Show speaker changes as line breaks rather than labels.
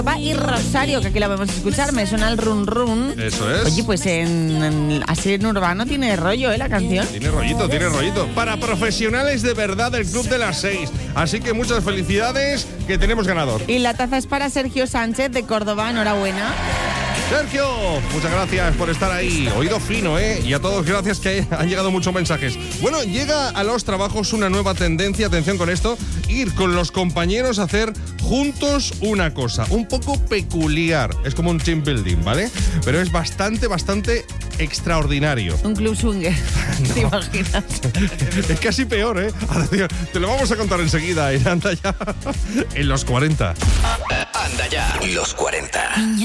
Y Rosario, que aquí la vamos a escuchar, me suena el run run.
Eso es.
Oye, pues así en urbano tiene rollo, la canción.
Tiene rollito. Para profesionales de verdad del Club de las 6. Así que muchas felicidades, que tenemos ganador.
Y la taza es para Sergio Sánchez de Córdoba, enhorabuena.
Sergio, muchas gracias por estar ahí. Oído fino, ¿eh? Y a todos gracias, que han llegado muchos mensajes. Bueno, llega a los trabajos una nueva tendencia, atención con esto, ir con los compañeros a hacer juntos una cosa un poco peculiar. Es como un team building, ¿vale? Pero es bastante extraordinario.
Un club swinger, ¿te imaginas?
Es casi peor, ¿eh? Te lo vamos a contar enseguida en Anda Ya, en los 40.
Anda Ya, los 40.